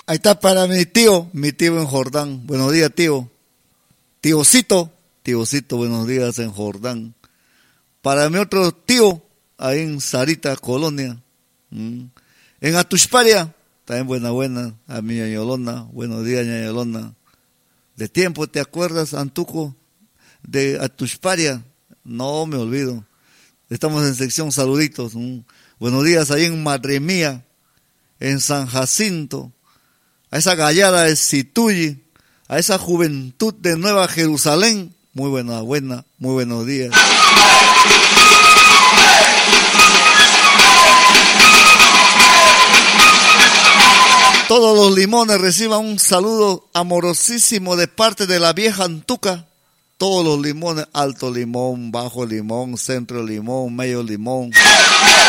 Ahí está para mi tío en Jordán. Buenos días, tío. Tíocito, buenos días en Jordán. Para mi otro tío, ahí en Sarita, Colonia. En Atushparia, también buena, a mi ña Yolona. Buenos días, ña Yolona. De tiempo, ¿te acuerdas, Antuco, de Atushparia? No me olvido. Estamos en sección saluditos. Buenos días ahí en Madre Mía, en San Jacinto, a esa gallada de Situyi, a esa juventud de Nueva Jerusalén. Muy buena, muy buenos días. Todos los limones reciban un saludo amorosísimo de parte de la vieja Antuca. Todos los limones, alto limón, bajo limón, centro limón, medio limón.